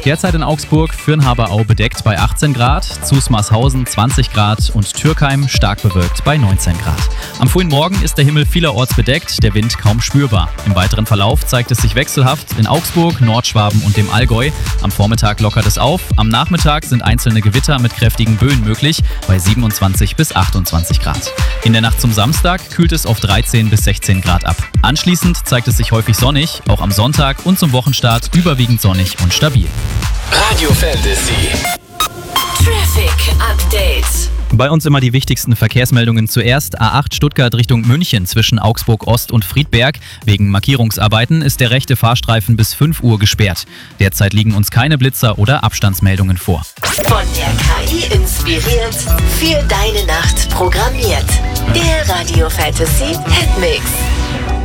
Derzeit in Augsburg, Fürnhaberau bedeckt bei 18 Grad, Zusmarshausen 20 Grad und Türkheim stark bewölkt bei 19 Grad. Am frühen Morgen ist der Himmel vielerorts bedeckt, der Wind kaum spürbar. Im weiteren Verlauf zeigt es sich wechselhaft in Augsburg, Nordschwaben und dem Allgäu. Am Vormittag lockert es auf, am Nachmittag sind einzelne Gewitter mit kräftigen Böen möglich bei 27 bis 28 Grad. In der Nacht zum Samstag kühlt es auf 13 bis 16 Grad ab. Anschließend zeigt es sich häufig sonnig, auch am Sonntag und zum Wochenstart überwiegend sonnig und stabil. Radio Fantasy. Traffic Update. Bei uns immer die wichtigsten Verkehrsmeldungen zuerst. A8 Stuttgart Richtung München zwischen Augsburg Ost und Friedberg. Wegen Markierungsarbeiten ist der rechte Fahrstreifen bis 5 Uhr gesperrt. Derzeit liegen uns keine Blitzer oder Abstandsmeldungen vor. Von der KI inspiriert, für deine Nacht programmiert. Der Radio Fantasy Hitmix.